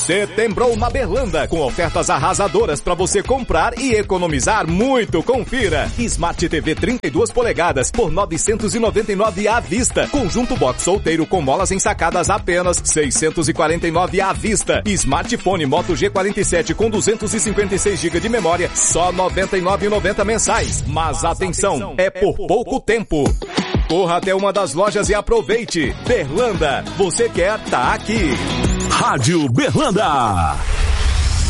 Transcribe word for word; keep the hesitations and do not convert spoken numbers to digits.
Setembrou na Berlanda, com ofertas arrasadoras para você comprar e economizar muito. Confira. Smart T V trinta e duas polegadas por novecentos e noventa e nove reais à vista. Conjunto box solteiro com molas ensacadas apenas seiscentos e quarenta e nove reais à vista. Smartphone Moto G quarenta e sete com duzentos e cinquenta e seis gigas de memória, só noventa e nove reais e noventa centavos mensais. Mas atenção, é por pouco tempo. Corra até uma das lojas e aproveite. Berlanda, você quer tá aqui. Rádio Berlanda.